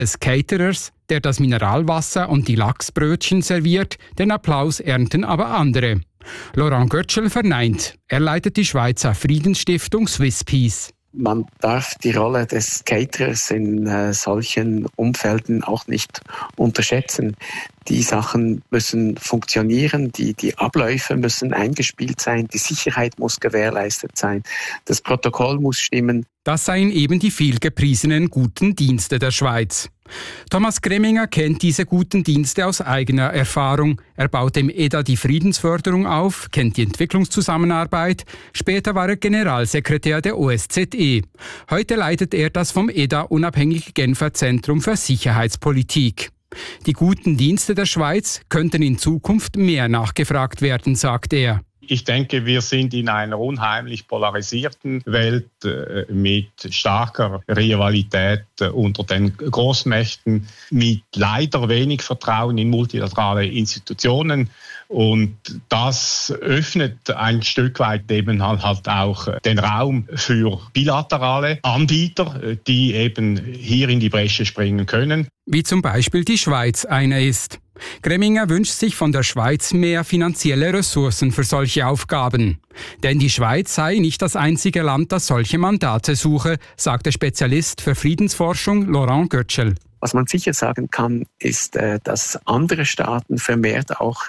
des Caterers, der das Mineralwasser und die Lachsbrötchen serviert, den Applaus ernten aber andere. Laurent Götschel verneint. Er leitet die Schweizer Friedensstiftung Swiss Peace. Man darf die Rolle des Caterers in solchen Umfelden auch nicht unterschätzen. Die Sachen müssen funktionieren, die Abläufe müssen eingespielt sein, die Sicherheit muss gewährleistet sein, das Protokoll muss stimmen. Das seien eben die vielgepriesenen guten Dienste der Schweiz. Thomas Greminger kennt diese guten Dienste aus eigener Erfahrung. Er baute im EDA die Friedensförderung auf, kennt die Entwicklungszusammenarbeit. Später war er Generalsekretär der OSZE. Heute leitet er das vom EDA unabhängige Genfer Zentrum für Sicherheitspolitik. Die guten Dienste der Schweiz könnten in Zukunft mehr nachgefragt werden, sagt er. Ich denke, wir sind in einer unheimlich polarisierten Welt mit starker Rivalität unter den Großmächten, mit leider wenig Vertrauen in multilaterale Institutionen. Und das öffnet ein Stück weit eben halt auch den Raum für bilaterale Anbieter, die eben hier in die Bresche springen können. Wie zum Beispiel die Schweiz einer ist. Greminger wünscht sich von der Schweiz mehr finanzielle Ressourcen für solche Aufgaben. Denn die Schweiz sei nicht das einzige Land, das solche Mandate suche, sagt der Spezialist für Friedensforschung Laurent Götschel. Was man sicher sagen kann, ist, dass andere Staaten vermehrt auch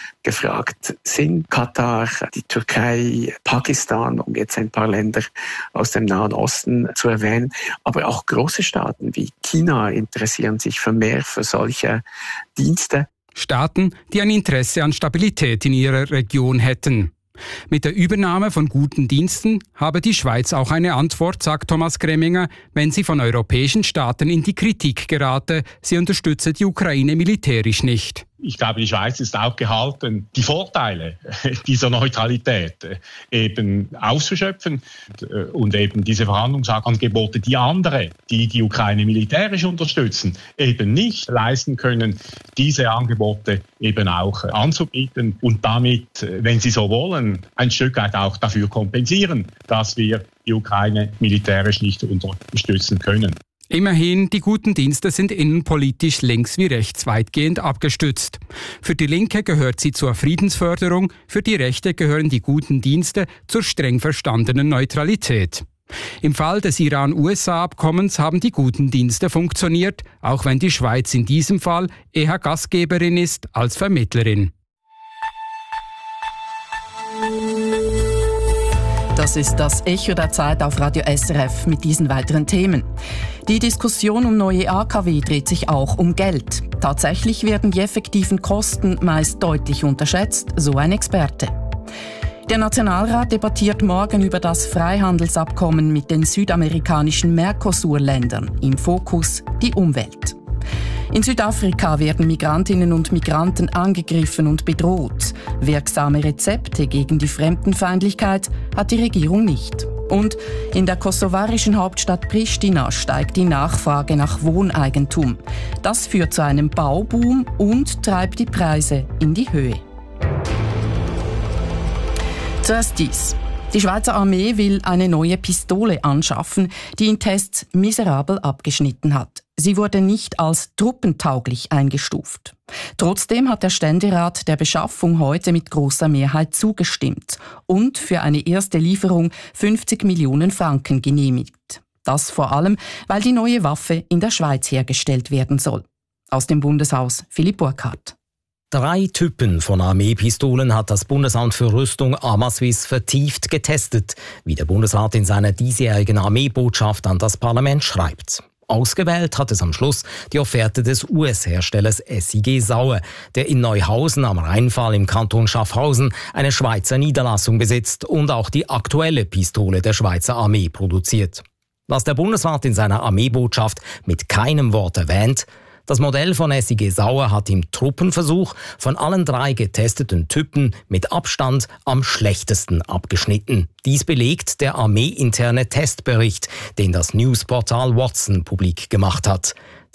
gefragt sind. Katar, die Türkei, Pakistan, um jetzt ein paar Länder aus dem Nahen Osten zu erwähnen. Aber auch große Staaten wie China interessieren sich vermehrt für solche Dienste. Staaten, die ein Interesse an Stabilität in ihrer Region hätten. Mit der Übernahme von guten Diensten habe die Schweiz auch eine Antwort, sagt Thomas Greminger, wenn sie von europäischen Staaten in die Kritik gerate, sie unterstütze die Ukraine militärisch nicht. Ich glaube, die Schweiz ist auch gehalten, die Vorteile dieser Neutralität eben auszuschöpfen und eben diese Verhandlungsangebote, die andere, die die Ukraine militärisch unterstützen, eben nicht leisten können, diese Angebote eben auch anzubieten und damit, wenn sie so wollen, ein Stück weit auch dafür kompensieren, dass wir die Ukraine militärisch nicht unterstützen können. Immerhin, die guten Dienste sind innenpolitisch links wie rechts weitgehend abgestützt. Für die Linke gehört sie zur Friedensförderung, für die Rechte gehören die guten Dienste zur streng verstandenen Neutralität. Im Fall des Iran-USA-Abkommens haben die guten Dienste funktioniert, auch wenn die Schweiz in diesem Fall eher Gastgeberin ist als Vermittlerin. Das ist das Echo der Zeit auf Radio SRF mit diesen weiteren Themen. Die Diskussion um neue AKW dreht sich auch um Geld. Tatsächlich werden die effektiven Kosten meist deutlich unterschätzt, so ein Experte. Der Nationalrat debattiert morgen über das Freihandelsabkommen mit den südamerikanischen Mercosur-Ländern. Im Fokus die Umwelt. In Südafrika werden Migrantinnen und Migranten angegriffen und bedroht. Wirksame Rezepte gegen die Fremdenfeindlichkeit hat die Regierung nicht. Und in der kosovarischen Hauptstadt Pristina steigt die Nachfrage nach Wohneigentum. Das führt zu einem Bauboom und treibt die Preise in die Höhe. Zuerst dies. Die Schweizer Armee will eine neue Pistole anschaffen, die in Tests miserabel abgeschnitten hat. Sie wurde nicht als truppentauglich eingestuft. Trotzdem hat der Ständerat der Beschaffung heute mit großer Mehrheit zugestimmt und für eine erste Lieferung 50 Millionen Franken genehmigt. Das vor allem, weil die neue Waffe in der Schweiz hergestellt werden soll. Aus dem Bundeshaus Philipp Burkhardt. 3 Typen von Armeepistolen hat das Bundesamt für Rüstung Armaswiss vertieft getestet, wie der Bundesrat in seiner diesjährigen Armeebotschaft an das Parlament schreibt. Ausgewählt hat es am Schluss die Offerte des US-Herstellers SIG Sauer, der in Neuhausen am Rheinfall im Kanton Schaffhausen eine Schweizer Niederlassung besitzt und auch die aktuelle Pistole der Schweizer Armee produziert. Was der Bundesrat in seiner Armeebotschaft mit keinem Wort erwähnt: Das Modell von SIG Sauer hat im Truppenversuch von allen 3 getesteten Typen mit Abstand am schlechtesten abgeschnitten. Dies belegt der armeeinterne Testbericht, den das Newsportal Watson publik gemacht hat.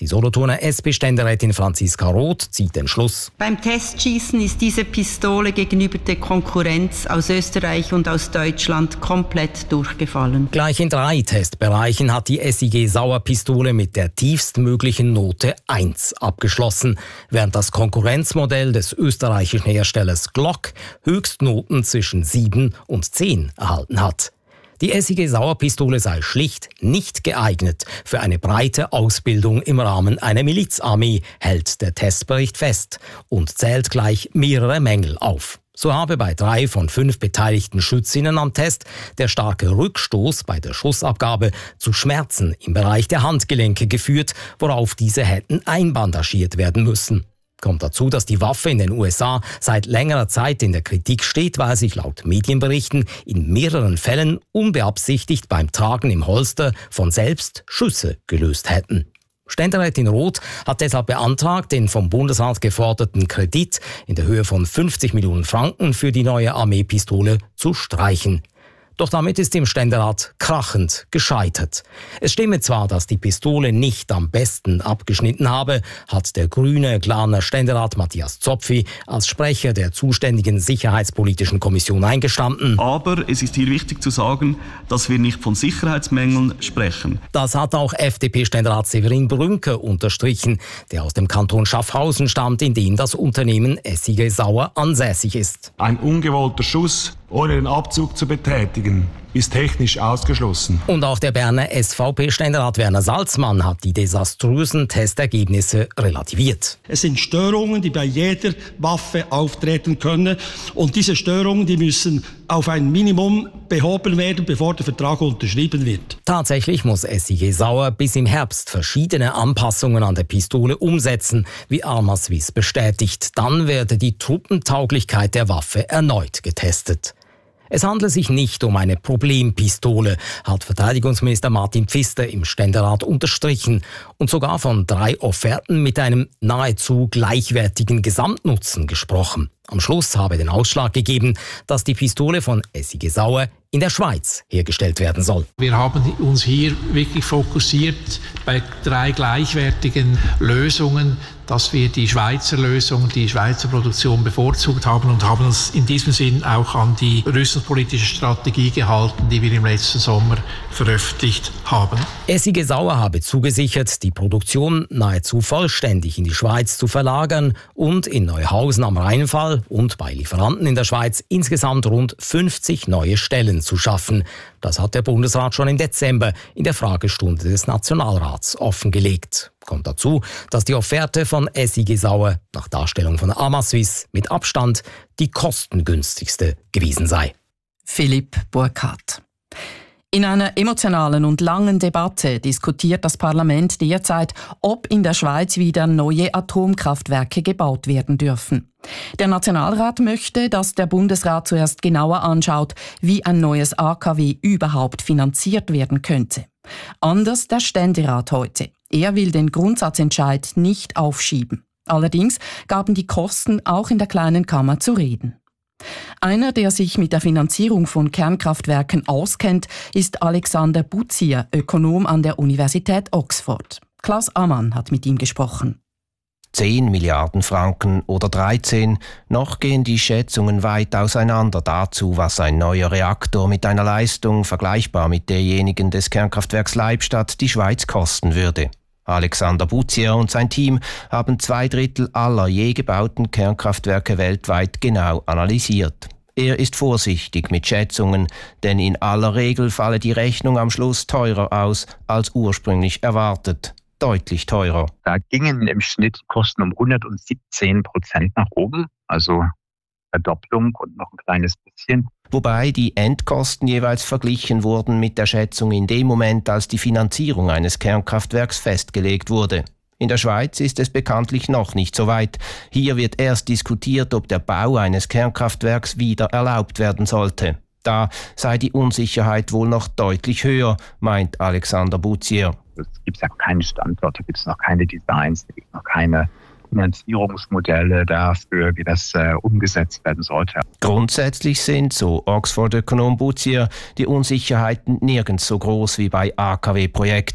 Die Solothurner SP-Ständerätin Franziska Roth zieht den Schluss. Beim Testschießen ist diese Pistole gegenüber der Konkurrenz aus Österreich und aus Deutschland komplett durchgefallen. Gleich in 3 Testbereichen hat die SIG Sauer-Pistole mit der tiefstmöglichen Note 1 abgeschlossen, während das Konkurrenzmodell des österreichischen Herstellers Glock Höchstnoten zwischen 7 und 10 erhalten hat. Die SIG Sauer-Pistole sei schlicht nicht geeignet für eine breite Ausbildung im Rahmen einer Milizarmee, hält der Testbericht fest und zählt gleich mehrere Mängel auf. So habe bei 3 von 5 beteiligten Schützinnen am Test der starke Rückstoß bei der Schussabgabe zu Schmerzen im Bereich der Handgelenke geführt, worauf diese hätten einbandagiert werden müssen. Kommt dazu, dass die Waffe in den USA seit längerer Zeit in der Kritik steht, weil sich laut Medienberichten in mehreren Fällen unbeabsichtigt beim Tragen im Holster von selbst Schüsse gelöst hätten. Ständerätin Roth hat deshalb beantragt, den vom Bundesrat geforderten Kredit in der Höhe von 50 Millionen Franken für die neue Armeepistole zu streichen. Doch damit ist im Ständerat krachend gescheitert. Es stimme zwar, dass die Pistole nicht am besten abgeschnitten habe, hat der grüne Glarner Ständerat Matthias Zopfi als Sprecher der zuständigen Sicherheitspolitischen Kommission eingestanden. Aber es ist hier wichtig zu sagen, dass wir nicht von Sicherheitsmängeln sprechen. Das hat auch FDP-Ständerat Severin Brünker unterstrichen, der aus dem Kanton Schaffhausen stammt, in dem das Unternehmen SIG Sauer ansässig ist. Ein ungewollter Schuss ohne den Abzug zu betätigen, ist technisch ausgeschlossen. Und auch der Berner SVP-Ständerat Werner Salzmann hat die desaströsen Testergebnisse relativiert. Es sind Störungen, die bei jeder Waffe auftreten können. Und diese Störungen, die müssen auf ein Minimum behoben werden, bevor der Vertrag unterschrieben wird. Tatsächlich muss SIG Sauer bis im Herbst verschiedene Anpassungen an der Pistole umsetzen, wie Arma-Swiss bestätigt. Dann werde die Truppentauglichkeit der Waffe erneut getestet. Es handle sich nicht um eine Problempistole, hat Verteidigungsminister Martin Pfister im Ständerat unterstrichen und sogar von 3 Offerten mit einem nahezu gleichwertigen Gesamtnutzen gesprochen. Am Schluss habe den Ausschlag gegeben, dass die Pistole von SIG Sauer in der Schweiz hergestellt werden soll. Wir haben uns hier wirklich fokussiert bei 3 gleichwertigen Lösungen, dass wir die Schweizer Lösung, die Schweizer Produktion bevorzugt haben und haben uns in diesem Sinn auch an die rüstungspolitische Strategie gehalten, die wir im letzten Sommer veröffentlicht haben. SIG Sauer habe zugesichert, die Produktion nahezu vollständig in die Schweiz zu verlagern und in Neuhausen am Rheinfall und bei Lieferanten in der Schweiz insgesamt rund 50 neue Stellen zu schaffen. Das hat der Bundesrat schon im Dezember in der Fragestunde des Nationalrats offengelegt. Kommt dazu, dass die Offerte von SIG Sauer nach Darstellung von Arma-Swiss mit Abstand die kostengünstigste gewesen sei. Philipp Burkhardt. In einer emotionalen und langen Debatte diskutiert das Parlament derzeit, ob in der Schweiz wieder neue Atomkraftwerke gebaut werden dürfen. Der Nationalrat möchte, dass der Bundesrat zuerst genauer anschaut, wie ein neues AKW überhaupt finanziert werden könnte. Anders der Ständerat heute. Er will den Grundsatzentscheid nicht aufschieben. Allerdings gaben die Kosten auch in der kleinen Kammer zu reden. Einer, der sich mit der Finanzierung von Kernkraftwerken auskennt, ist Alexander Buzier, Ökonom an der Universität Oxford. Klaus Ammann hat mit ihm gesprochen. 10 Milliarden Franken oder 13, noch gehen die Schätzungen weit auseinander dazu, was ein neuer Reaktor mit einer Leistung vergleichbar mit derjenigen des Kernkraftwerks Leibstadt die Schweiz kosten würde. Alexander Buzier und sein Team haben 2/3 aller je gebauten Kernkraftwerke weltweit genau analysiert. Er ist vorsichtig mit Schätzungen, denn in aller Regel falle die Rechnung am Schluss teurer aus als ursprünglich erwartet. Deutlich teurer. Da gingen im Schnitt Kosten um 117% nach oben, also Verdopplung und noch ein kleines bisschen. Wobei die Endkosten jeweils verglichen wurden mit der Schätzung in dem Moment, als die Finanzierung eines Kernkraftwerks festgelegt wurde. In der Schweiz ist es bekanntlich noch nicht so weit. Hier wird erst diskutiert, ob der Bau eines Kernkraftwerks wieder erlaubt werden sollte. Da sei die Unsicherheit wohl noch deutlich höher, meint Alexander Buzier. Es gibt ja keine Standorte, gibt es noch keine Designs, es gibt noch keine Finanzierungsmodelle dafür, wie das umgesetzt werden sollte. Grundsätzlich sind, so Oxford-Ökonom Buzier, die Unsicherheiten nirgends so groß wie bei AKW-Projekten.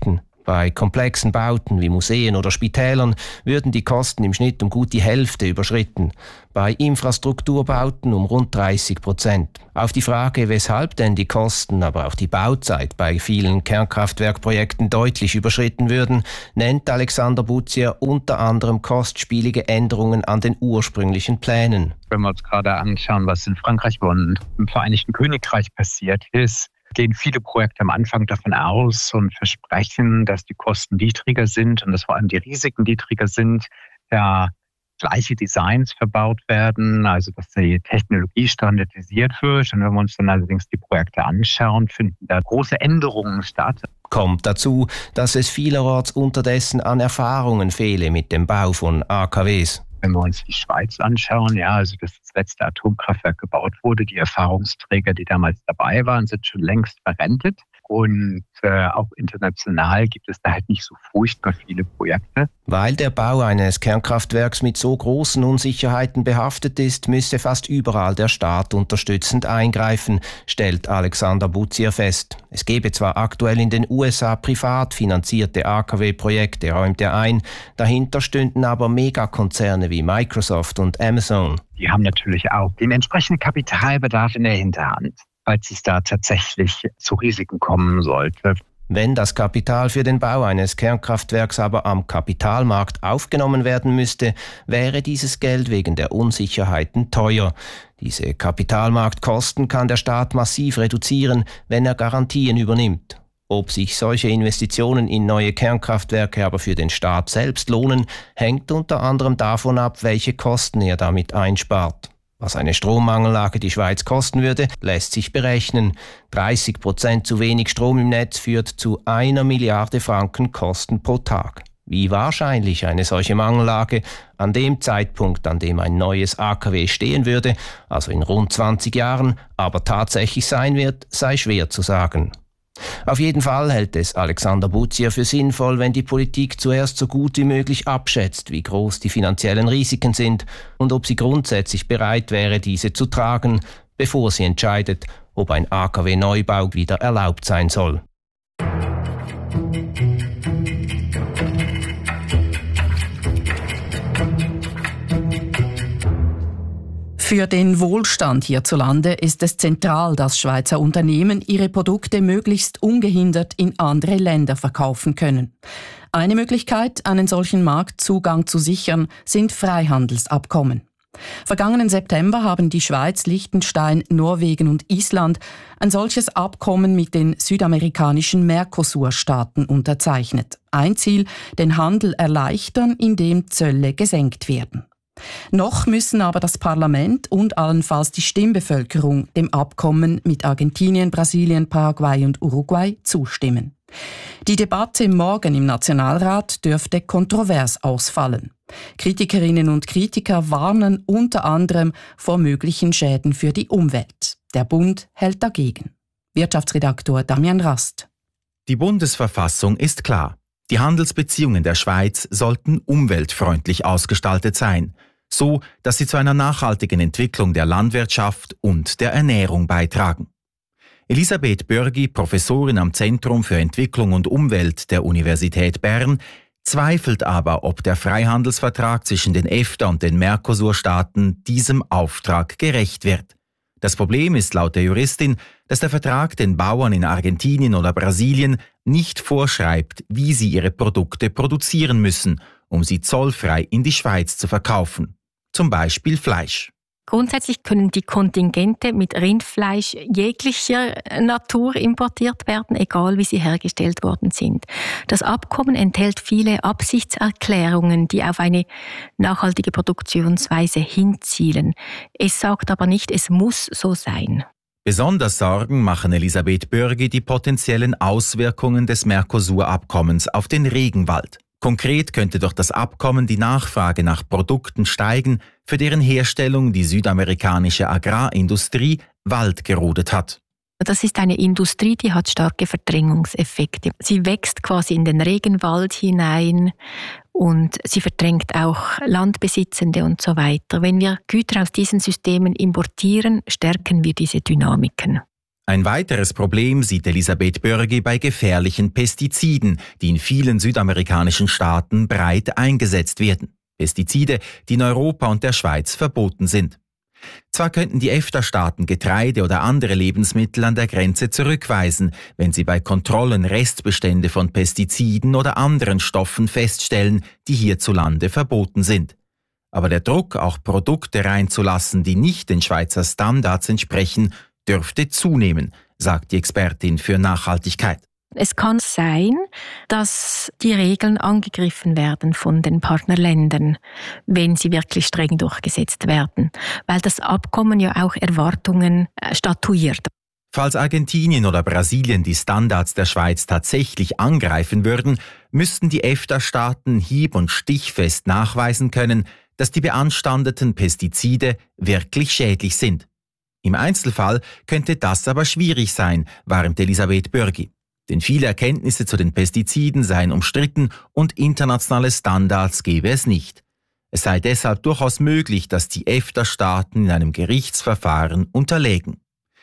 Bei komplexen Bauten wie Museen oder Spitälern würden die Kosten im Schnitt um gut die Hälfte überschritten. Bei Infrastrukturbauten um rund 30%. Auf die Frage, weshalb denn die Kosten, aber auch die Bauzeit bei vielen Kernkraftwerkprojekten deutlich überschritten würden, nennt Alexander Buzier unter anderem kostspielige Änderungen an den ursprünglichen Plänen. Wenn wir uns gerade anschauen, was in Frankreich und im Vereinigten Königreich passiert ist, gehen viele Projekte am Anfang davon aus und versprechen, dass die Kosten niedriger sind und dass vor allem die Risiken niedriger sind, ja gleiche Designs verbaut werden, also dass die Technologie standardisiert wird. Und wenn wir uns dann allerdings die Projekte anschauen, finden da große Änderungen statt. Kommt dazu, dass es vielerorts unterdessen an Erfahrungen fehle mit dem Bau von AKWs. Wenn wir uns die Schweiz anschauen, also dass das letzte Atomkraftwerk gebaut wurde, die Erfahrungsträger, die damals dabei waren, sind schon längst verrentet. Und auch international gibt es da halt nicht so furchtbar viele Projekte. Weil der Bau eines Kernkraftwerks mit so großen Unsicherheiten behaftet ist, müsse fast überall der Staat unterstützend eingreifen, stellt Alexander Buzier fest. Es gebe zwar aktuell in den USA privat finanzierte AKW-Projekte, räumt er ein, dahinter stünden aber Megakonzerne wie Microsoft und Amazon. Die haben natürlich auch den entsprechenden Kapitalbedarf in der Hinterhand, falls es da tatsächlich zu Risiken kommen sollte. Wenn das Kapital für den Bau eines Kernkraftwerks aber am Kapitalmarkt aufgenommen werden müsste, wäre dieses Geld wegen der Unsicherheiten teuer. Diese Kapitalmarktkosten kann der Staat massiv reduzieren, wenn er Garantien übernimmt. Ob sich solche Investitionen in neue Kernkraftwerke aber für den Staat selbst lohnen, hängt unter anderem davon ab, welche Kosten er damit einspart. Was eine Strommangellage die Schweiz kosten würde, lässt sich berechnen. 30% zu wenig Strom im Netz führt zu 1 Milliarde Franken Kosten pro Tag. Wie wahrscheinlich eine solche Mangellage an dem Zeitpunkt, an dem ein neues AKW stehen würde, also in rund 20 Jahren, aber tatsächlich sein wird, sei schwer zu sagen. Auf jeden Fall hält es Alexander Buzier für sinnvoll, wenn die Politik zuerst so gut wie möglich abschätzt, wie groß die finanziellen Risiken sind und ob sie grundsätzlich bereit wäre, diese zu tragen, bevor sie entscheidet, ob ein AKW-Neubau wieder erlaubt sein soll. Für den Wohlstand hierzulande ist es zentral, dass Schweizer Unternehmen ihre Produkte möglichst ungehindert in andere Länder verkaufen können. Eine Möglichkeit, einen solchen Marktzugang zu sichern, sind Freihandelsabkommen. Vergangenen September haben die Schweiz, Liechtenstein, Norwegen und Island ein solches Abkommen mit den südamerikanischen Mercosur-Staaten unterzeichnet. Ein Ziel, den Handel erleichtern, indem Zölle gesenkt werden. Noch müssen aber das Parlament und allenfalls die Stimmbevölkerung dem Abkommen mit Argentinien, Brasilien, Paraguay und Uruguay zustimmen. Die Debatte morgen im Nationalrat dürfte kontrovers ausfallen. Kritikerinnen und Kritiker warnen unter anderem vor möglichen Schäden für die Umwelt. Der Bund hält dagegen. Wirtschaftsredaktor Damian Rast. Die Bundesverfassung ist klar. Die Handelsbeziehungen der Schweiz sollten umweltfreundlich ausgestaltet sein, so dass sie zu einer nachhaltigen Entwicklung der Landwirtschaft und der Ernährung beitragen. Elisabeth Börgi, Professorin am Zentrum für Entwicklung und Umwelt der Universität Bern, zweifelt aber, ob der Freihandelsvertrag zwischen den EFTA und den Mercosur-Staaten diesem Auftrag gerecht wird. Das Problem ist laut der Juristin, dass der Vertrag den Bauern in Argentinien oder Brasilien nicht vorschreibt, wie sie ihre Produkte produzieren müssen, um sie zollfrei in die Schweiz zu verkaufen. Zum Beispiel Fleisch. Grundsätzlich können die Kontingente mit Rindfleisch jeglicher Natur importiert werden, egal wie sie hergestellt worden sind. Das Abkommen enthält viele Absichtserklärungen, die auf eine nachhaltige Produktionsweise hinzielen. Es sagt aber nicht, es muss so sein. Besonders Sorgen machen Elisabeth Börgi die potenziellen Auswirkungen des Mercosur-Abkommens auf den Regenwald. Konkret könnte durch das Abkommen die Nachfrage nach Produkten steigen, für deren Herstellung die südamerikanische Agrarindustrie Wald gerodet hat. Das ist eine Industrie, die hat starke Verdrängungseffekte. Sie wächst quasi in den Regenwald hinein und sie verdrängt auch Landbesitzende und so weiter. Wenn wir Güter aus diesen Systemen importieren, stärken wir diese Dynamiken. Ein weiteres Problem sieht Elisabeth Börgi bei gefährlichen Pestiziden, die in vielen südamerikanischen Staaten breit eingesetzt werden. Pestizide, die in Europa und der Schweiz verboten sind. Zwar könnten die EFTA-Staaten Getreide oder andere Lebensmittel an der Grenze zurückweisen, wenn sie bei Kontrollen Restbestände von Pestiziden oder anderen Stoffen feststellen, die hierzulande verboten sind. Aber der Druck, auch Produkte reinzulassen, die nicht den Schweizer Standards entsprechen, dürfte zunehmen, sagt die Expertin für Nachhaltigkeit. Es kann sein, dass die Regeln angegriffen werden von den Partnerländern, wenn sie wirklich streng durchgesetzt werden, weil das Abkommen ja auch Erwartungen statuiert. Falls Argentinien oder Brasilien die Standards der Schweiz tatsächlich angreifen würden, müssten die EFTA-Staaten hieb- und stichfest nachweisen können, dass die beanstandeten Pestizide wirklich schädlich sind. Im Einzelfall könnte das aber schwierig sein, warnt Elisabeth Börgi. Denn viele Erkenntnisse zu den Pestiziden seien umstritten und internationale Standards gebe es nicht. Es sei deshalb durchaus möglich, dass die EFTA-Staaten in einem Gerichtsverfahren unterlägen.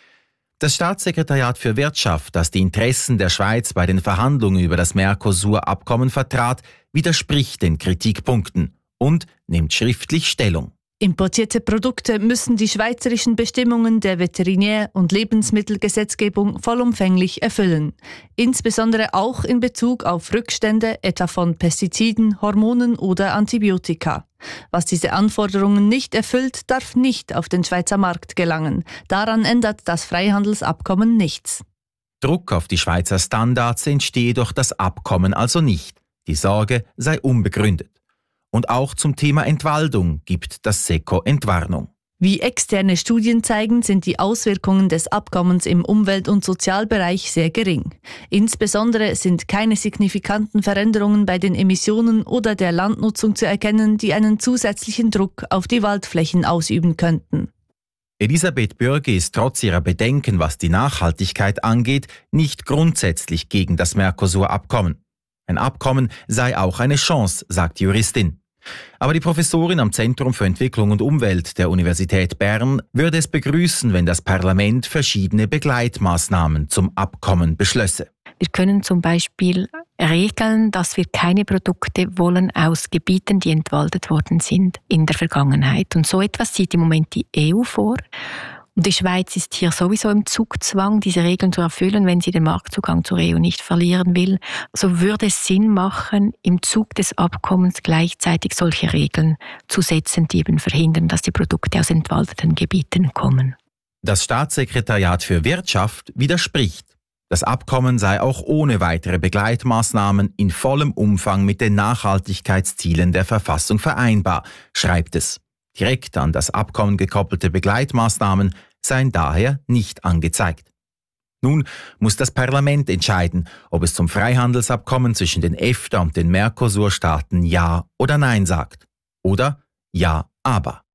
Das Staatssekretariat für Wirtschaft, das die Interessen der Schweiz bei den Verhandlungen über das Mercosur-Abkommen vertrat, widerspricht den Kritikpunkten und nimmt schriftlich Stellung. Importierte Produkte müssen die schweizerischen Bestimmungen der Veterinär- und Lebensmittelgesetzgebung vollumfänglich erfüllen. Insbesondere auch in Bezug auf Rückstände etwa von Pestiziden, Hormonen oder Antibiotika. Was diese Anforderungen nicht erfüllt, darf nicht auf den Schweizer Markt gelangen. Daran ändert das Freihandelsabkommen nichts. Druck auf die Schweizer Standards entstehe durch das Abkommen also nicht. Die Sorge sei unbegründet. Und auch zum Thema Entwaldung gibt das SECO Entwarnung. Wie externe Studien zeigen, sind die Auswirkungen des Abkommens im Umwelt- und Sozialbereich sehr gering. Insbesondere sind keine signifikanten Veränderungen bei den Emissionen oder der Landnutzung zu erkennen, die einen zusätzlichen Druck auf die Waldflächen ausüben könnten. Elisabeth Börgi ist trotz ihrer Bedenken, was die Nachhaltigkeit angeht, nicht grundsätzlich gegen das Mercosur-Abkommen. Ein Abkommen sei auch eine Chance, sagt die Juristin. Aber die Professorin am Zentrum für Entwicklung und Umwelt der Universität Bern würde es begrüßen, wenn das Parlament verschiedene Begleitmaßnahmen zum Abkommen beschlösse. Wir können zum Beispiel regeln, dass wir keine Produkte wollen aus Gebieten, die entwaldet worden sind in der Vergangenheit. Und so etwas sieht im Moment die EU vor. Und die Schweiz ist hier sowieso im Zugzwang, diese Regeln zu erfüllen, wenn sie den Marktzugang zur EU nicht verlieren will. So würde es Sinn machen, im Zug des Abkommens gleichzeitig solche Regeln zu setzen, die eben verhindern, dass die Produkte aus entwaldeten Gebieten kommen. Das Staatssekretariat für Wirtschaft widerspricht. Das Abkommen sei auch ohne weitere Begleitmaßnahmen in vollem Umfang mit den Nachhaltigkeitszielen der Verfassung vereinbar, schreibt es. Direkt an das Abkommen gekoppelte Begleitmaßnahmen seien daher nicht angezeigt. Nun muss das Parlament entscheiden, ob es zum Freihandelsabkommen zwischen den EFTA und den Mercosur-Staaten Ja oder Nein sagt. Oder Ja, aber.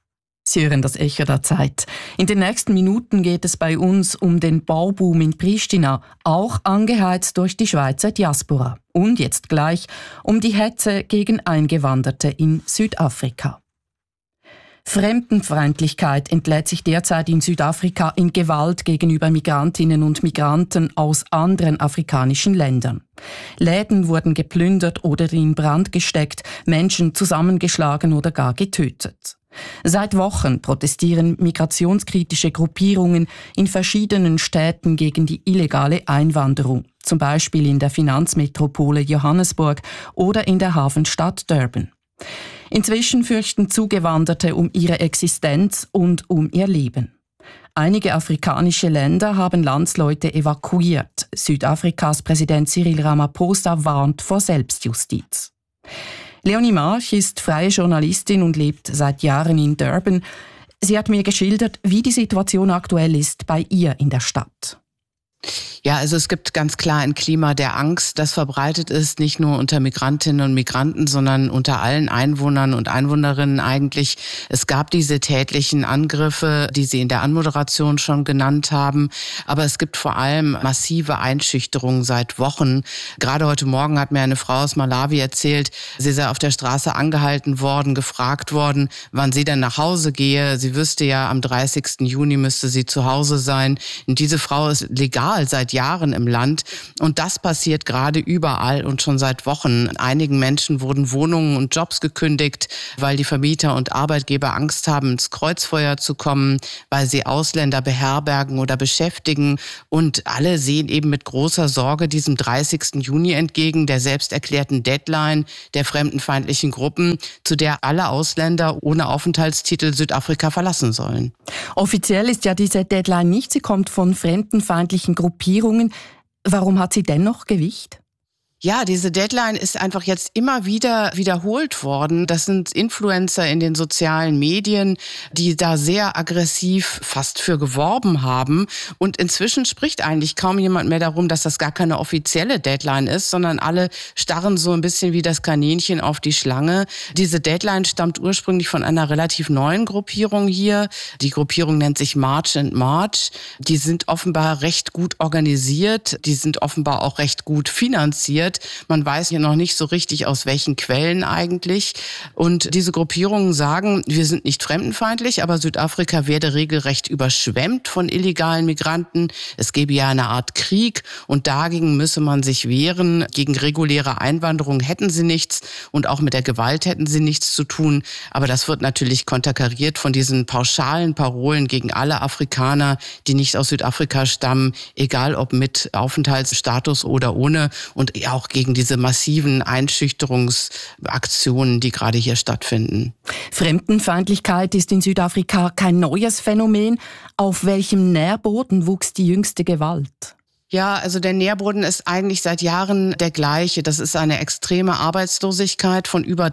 Sie hören das Echo der Zeit. In den nächsten Minuten geht es bei uns um den Bauboom in Pristina, auch angeheizt durch die Schweizer Diaspora. Und jetzt gleich um die Hetze gegen Eingewanderte in Südafrika. Fremdenfeindlichkeit entlädt sich derzeit in Südafrika in Gewalt gegenüber Migrantinnen und Migranten aus anderen afrikanischen Ländern. Läden wurden geplündert oder in Brand gesteckt, Menschen zusammengeschlagen oder gar getötet. Seit Wochen protestieren migrationskritische Gruppierungen in verschiedenen Städten gegen die illegale Einwanderung, zum Beispiel in der Finanzmetropole Johannesburg oder in der Hafenstadt Durban. Inzwischen fürchten Zugewanderte um ihre Existenz und um ihr Leben. Einige afrikanische Länder haben Landsleute evakuiert. Südafrikas Präsident Cyril Ramaphosa warnt vor Selbstjustiz. Leonie March ist freie Journalistin und lebt seit Jahren in Durban. Sie hat mir geschildert, wie die Situation aktuell ist bei ihr in der Stadt. Ja, also es gibt ganz klar ein Klima der Angst, das verbreitet ist, nicht nur unter Migrantinnen und Migranten, sondern unter allen Einwohnern und Einwohnerinnen eigentlich. Es gab diese tätlichen Angriffe, die Sie in der Anmoderation schon genannt haben, aber es gibt vor allem massive Einschüchterungen seit Wochen. Gerade heute Morgen hat mir eine Frau aus Malawi erzählt, sie sei auf der Straße angehalten worden, gefragt worden, wann sie denn nach Hause gehe. Sie wüsste ja, am 30. Juni müsste sie zu Hause sein. Und diese Frau ist legal seit Jahren im Land und das passiert gerade überall und schon seit Wochen. Einigen Menschen wurden Wohnungen und Jobs gekündigt, weil die Vermieter und Arbeitgeber Angst haben, ins Kreuzfeuer zu kommen, weil sie Ausländer beherbergen oder beschäftigen und alle sehen eben mit großer Sorge diesem 30. Juni entgegen, der selbst erklärten Deadline der fremdenfeindlichen Gruppen, zu der alle Ausländer ohne Aufenthaltstitel Südafrika verlassen sollen. Offiziell ist ja diese Deadline nicht, sie kommt von fremdenfeindlichen Gruppierungen. Warum hat sie dennoch Gewicht? Ja, diese Deadline ist einfach jetzt immer wieder wiederholt worden. Das sind Influencer in den sozialen Medien, die da sehr aggressiv fast für geworben haben. Und inzwischen spricht eigentlich kaum jemand mehr darum, dass das gar keine offizielle Deadline ist, sondern alle starren so ein bisschen wie das Kaninchen auf die Schlange. Diese Deadline stammt ursprünglich von einer relativ neuen Gruppierung hier. Die Gruppierung nennt sich March and March. Die sind offenbar recht gut organisiert. Die sind offenbar auch recht gut finanziert. Man weiß ja noch nicht so richtig, aus welchen Quellen eigentlich. Und diese Gruppierungen sagen, wir sind nicht fremdenfeindlich, aber Südafrika werde regelrecht überschwemmt von illegalen Migranten. Es gebe ja eine Art Krieg und dagegen müsse man sich wehren. Gegen reguläre Einwanderung hätten sie nichts und auch mit der Gewalt hätten sie nichts zu tun. Aber das wird natürlich konterkariert von diesen pauschalen Parolen gegen alle Afrikaner, die nicht aus Südafrika stammen, egal ob mit Aufenthaltsstatus oder ohne, und auch gegen diese massiven Einschüchterungsaktionen, die gerade hier stattfinden. Fremdenfeindlichkeit ist in Südafrika kein neues Phänomen. Auf welchem Nährboden wuchs die jüngste Gewalt? Ja, also der Nährboden ist eigentlich seit Jahren der gleiche. Das ist eine extreme Arbeitslosigkeit von über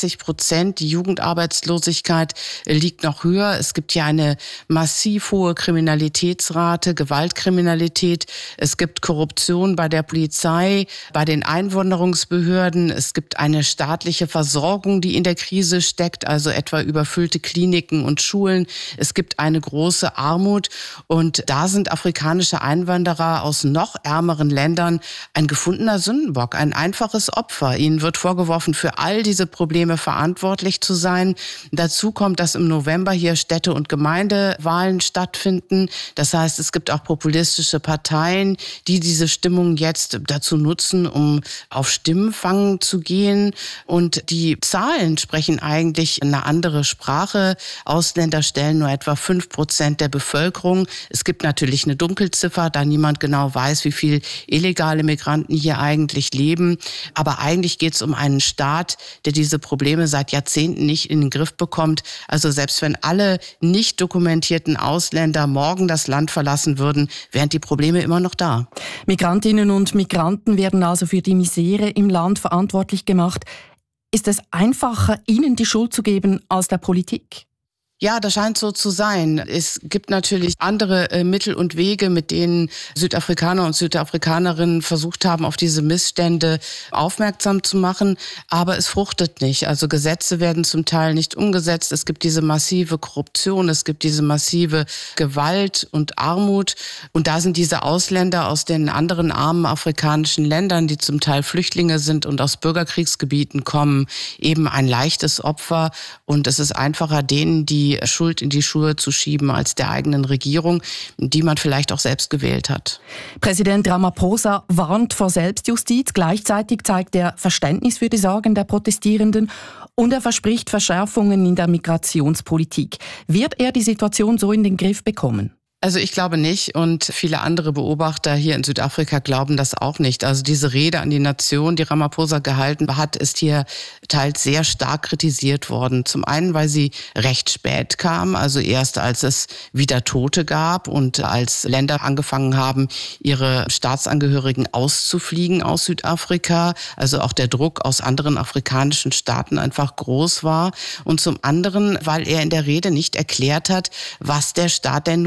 30%. Die Jugendarbeitslosigkeit liegt noch höher. Es gibt hier eine massiv hohe Kriminalitätsrate, Gewaltkriminalität. Es gibt Korruption bei der Polizei, bei den Einwanderungsbehörden. Es gibt eine staatliche Versorgung, die in der Krise steckt, also etwa überfüllte Kliniken und Schulen. Es gibt eine große Armut und da sind afrikanische Einwanderer aus noch ärmeren Ländern ein gefundener Sündenbock, ein einfaches Opfer. Ihnen wird vorgeworfen, für all diese Probleme verantwortlich zu sein. Dazu kommt, dass im November hier Städte- und Gemeindewahlen stattfinden. Das heißt, es gibt auch populistische Parteien, die diese Stimmung jetzt dazu nutzen, um auf Stimmenfang zu gehen. Und die Zahlen sprechen eigentlich eine andere Sprache. Ausländer stellen nur etwa 5% der Bevölkerung. Es gibt natürlich eine Dunkelziffer, da niemand genau weiß, wie viel illegale Migranten hier eigentlich leben. Aber eigentlich geht es um einen Staat, der diese Probleme seit Jahrzehnten nicht in den Griff bekommt. Also selbst wenn alle nicht dokumentierten Ausländer morgen das Land verlassen würden, wären die Probleme immer noch da. Migrantinnen und Migranten werden also für die Misere im Land verantwortlich gemacht. Ist es einfacher, ihnen die Schuld zu geben als der Politik? Ja, das scheint so zu sein. Es gibt natürlich andere Mittel und Wege, mit denen Südafrikaner und Südafrikanerinnen versucht haben, auf diese Missstände aufmerksam zu machen. Aber es fruchtet nicht. Also Gesetze werden zum Teil nicht umgesetzt. Es gibt diese massive Korruption, es gibt diese massive Gewalt und Armut. Und da sind diese Ausländer aus den anderen armen afrikanischen Ländern, die zum Teil Flüchtlinge sind und aus Bürgerkriegsgebieten kommen, eben ein leichtes Opfer. Und es ist einfacher, denen die Schuld in die Schuhe zu schieben als der eigenen Regierung, die man vielleicht auch selbst gewählt hat. Präsident Ramaphosa warnt vor Selbstjustiz. Gleichzeitig zeigt er Verständnis für die Sorgen der Protestierenden und er verspricht Verschärfungen in der Migrationspolitik. Wird er die Situation so in den Griff bekommen? Also ich glaube nicht und viele andere Beobachter hier in Südafrika glauben das auch nicht. Also diese Rede an die Nation, die Ramaphosa gehalten hat, ist hier teils sehr stark kritisiert worden. Zum einen, weil sie recht spät kam, also erst als es wieder Tote gab und als Länder angefangen haben, ihre Staatsangehörigen auszufliegen aus Südafrika. Also auch der Druck aus anderen afrikanischen Staaten einfach groß war. Und zum anderen, weil er in der Rede nicht erklärt hat, was der Staat denn nun tut,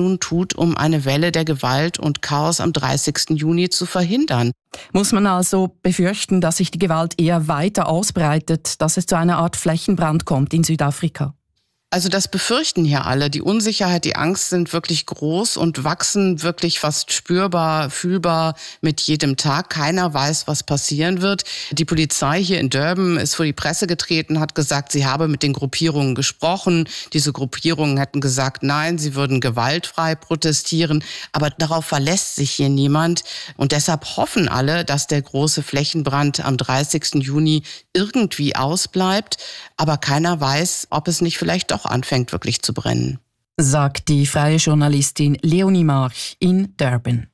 tut, um eine Welle der Gewalt und Chaos am 30. Juni zu verhindern. Muss man also befürchten, dass sich die Gewalt eher weiter ausbreitet, dass es zu einer Art Flächenbrand kommt in Südafrika? Also das befürchten hier alle. Die Unsicherheit, die Angst sind wirklich groß und wachsen wirklich fast spürbar, fühlbar mit jedem Tag. Keiner weiß, was passieren wird. Die Polizei hier in Durban ist vor die Presse getreten, hat gesagt, sie habe mit den Gruppierungen gesprochen. Diese Gruppierungen hätten gesagt, nein, sie würden gewaltfrei protestieren. Aber darauf verlässt sich hier niemand. Und deshalb hoffen alle, dass der große Flächenbrand am 30. Juni irgendwie ausbleibt. Aber keiner weiß, ob es nicht vielleicht doch anfängt wirklich zu brennen. Sagt die freie Journalistin Leonie March in Durban.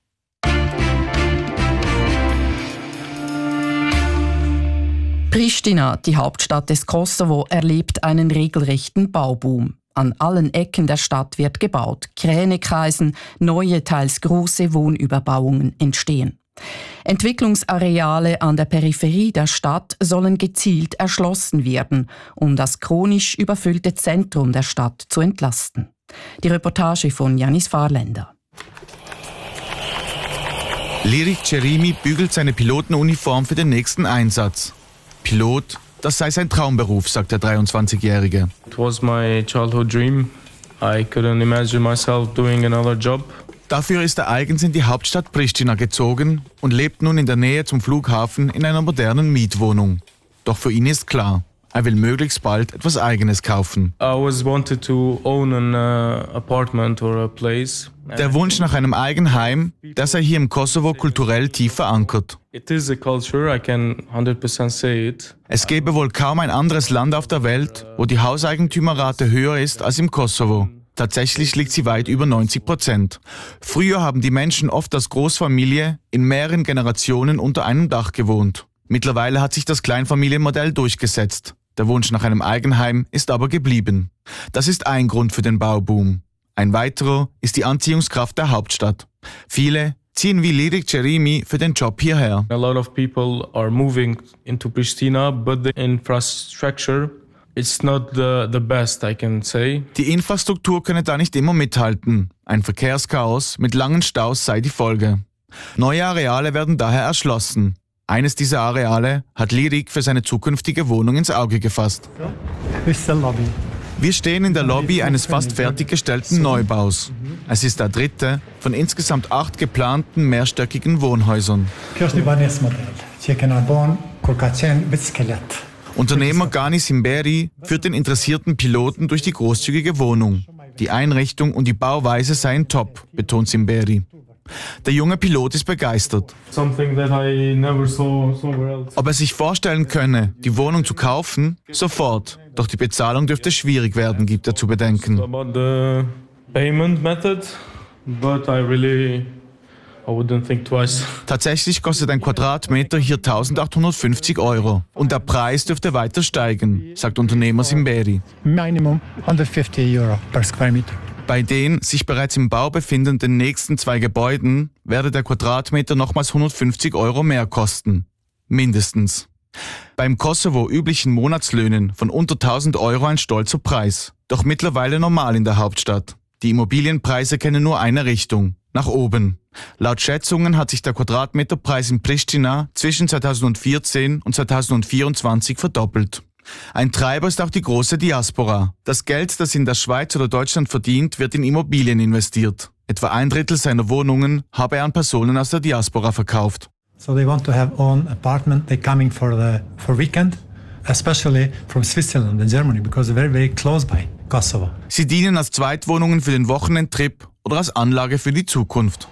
Pristina, die Hauptstadt des Kosovo, erlebt einen regelrechten Bauboom. An allen Ecken der Stadt wird gebaut. Kräne kreisen, neue, teils große Wohnüberbauungen entstehen. Entwicklungsareale an der Peripherie der Stadt sollen gezielt erschlossen werden, um das chronisch überfüllte Zentrum der Stadt zu entlasten. Die Reportage von Janis Fahrländer. Lirik Cerimi bügelt seine Pilotenuniform für den nächsten Einsatz. Pilot, das sei sein Traumberuf, sagt der 23-Jährige. It was my childhood dream. I couldn't imagine myself doing another job. Dafür ist er eigens in die Hauptstadt Pristina gezogen und lebt nun in der Nähe zum Flughafen in einer modernen Mietwohnung. Doch für ihn ist klar, er will möglichst bald etwas Eigenes kaufen. I always wanted to own an apartment or a place. Der Wunsch nach einem Eigenheim, der sei hier im Kosovo kulturell tief verankert. It is a culture, I can 100% say it. Es gäbe wohl kaum ein anderes Land auf der Welt, wo die Hauseigentümerrate höher ist als im Kosovo. Tatsächlich liegt sie weit über 90%. Früher haben die Menschen oft als Großfamilie in mehreren Generationen unter einem Dach gewohnt. Mittlerweile hat sich das Kleinfamilienmodell durchgesetzt. Der Wunsch nach einem Eigenheim ist aber geblieben. Das ist ein Grund für den Bauboom. Ein weiterer ist die Anziehungskraft der Hauptstadt. Viele ziehen wie Lirik Cerimi für den Job hierher. A lot of people are moving into Pristina, but the infrastructure it's not the best, I can say. Die Infrastruktur könne da nicht immer mithalten. Ein Verkehrschaos mit langen Staus sei die Folge. Neue Areale werden daher erschlossen. Eines dieser Areale hat Lirik für seine zukünftige Wohnung ins Auge gefasst. Wir stehen in der Lobby eines fast fertiggestellten Neubaus. Es ist der dritte von insgesamt 8 geplanten mehrstöckigen Wohnhäusern. Unternehmer Gani Simberi führt den interessierten Piloten durch die großzügige Wohnung. Die Einrichtung und die Bauweise seien top, betont Simberi. Der junge Pilot ist begeistert. Ob er sich vorstellen könne, die Wohnung zu kaufen? Sofort. Doch die Bezahlung dürfte schwierig werden, gibt er zu bedenken. Tatsächlich kostet ein Quadratmeter hier 1.850 €. Und der Preis dürfte weiter steigen, sagt Unternehmer Simberi. Minimum 150 € per square meter. Bei den sich bereits im Bau befindenden nächsten 2 Gebäuden werde der Quadratmeter nochmals 150 € mehr kosten. Mindestens. Beim Kosovo üblichen Monatslöhnen von unter 1.000 € ein stolzer Preis. Doch mittlerweile normal in der Hauptstadt. Die Immobilienpreise kennen nur eine Richtung, nach oben. Laut Schätzungen hat sich der Quadratmeterpreis in Pristina zwischen 2014 und 2024 verdoppelt. Ein Treiber ist auch die große Diaspora. Das Geld, das in der Schweiz oder Deutschland verdient, wird in Immobilien investiert. Etwa 1/3 seiner Wohnungen habe er an Personen aus der Diaspora verkauft. So they want to have own apartment. They're coming for weekend, especially from Switzerland and Germany, because they're very close by Kosovo. Sie dienen als Zweitwohnungen für den Wochenendtrip oder als Anlage für die Zukunft.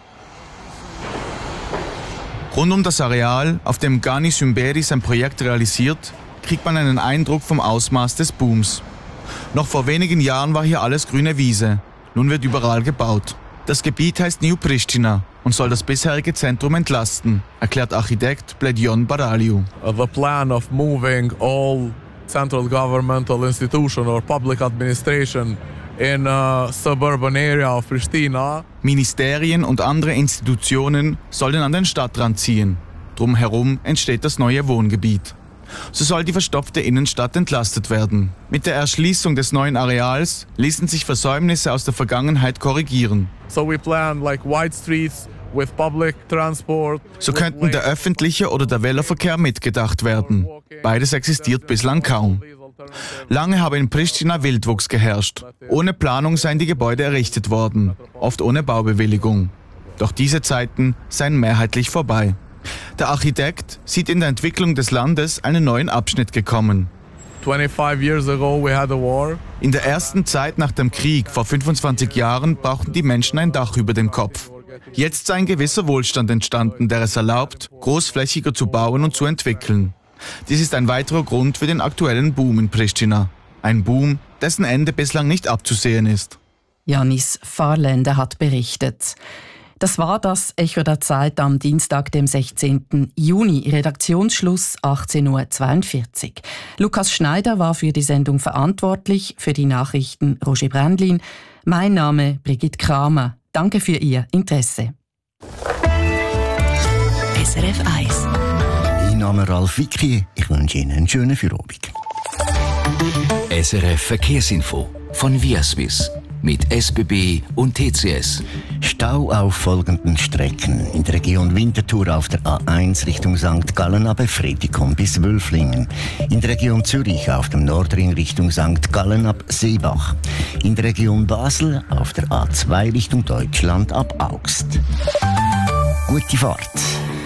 Rund um das Areal, auf dem Gani Simberi sein Projekt realisiert, kriegt man einen Eindruck vom Ausmaß des Booms. Noch vor wenigen Jahren war hier alles grüne Wiese. Nun wird überall gebaut. Das Gebiet heißt New Pristina und soll das bisherige Zentrum entlasten, erklärt Architekt Bledjon Baraliu. The plan of moving all central governmental institution or public administration in a suburban area of Pristina. Ministerien und andere Institutionen sollen an den Stadtrand ziehen. Drumherum entsteht das neue Wohngebiet. So soll die verstopfte Innenstadt entlastet werden. Mit der Erschließung des neuen Areals ließen sich Versäumnisse aus der Vergangenheit korrigieren. So we plan like wide streets with public transport. So könnten der öffentliche oder der Veloverkehr mitgedacht werden. Beides existiert bislang kaum. Lange habe in Pristina Wildwuchs geherrscht. Ohne Planung seien die Gebäude errichtet worden, oft ohne Baubewilligung. Doch diese Zeiten seien mehrheitlich vorbei. Der Architekt sieht in der Entwicklung des Landes einen neuen Abschnitt gekommen. 25 years ago we had a war. In der ersten Zeit nach dem Krieg, vor 25 Jahren, brauchten die Menschen ein Dach über dem Kopf. Jetzt sei ein gewisser Wohlstand entstanden, der es erlaubt, großflächiger zu bauen und zu entwickeln. Dies ist ein weiterer Grund für den aktuellen Boom in Pristina. Ein Boom, dessen Ende bislang nicht abzusehen ist. Janis Fahrländer hat berichtet. Das war das Echo der Zeit am Dienstag, dem 16. Juni. Redaktionsschluss 18.42 Uhr. Lukas Schneider war für die Sendung verantwortlich, für die Nachrichten Roger Brändlin. Mein Name Brigitte Kramer. Danke für Ihr Interesse. SRF 1. Mein Name ist Ralf Wicki. Ich wünsche Ihnen einen schönen Feierabend. SRF Verkehrsinfo von Viaswiss mit SBB und TCS. Stau auf folgenden Strecken. In der Region Winterthur auf der A1 Richtung St. Gallen ab Befredigung bis Wülflingen. In der Region Zürich auf dem Nordring Richtung St. Gallen ab Seebach. In der Region Basel auf der A2 Richtung Deutschland ab Augst. Gute Fahrt.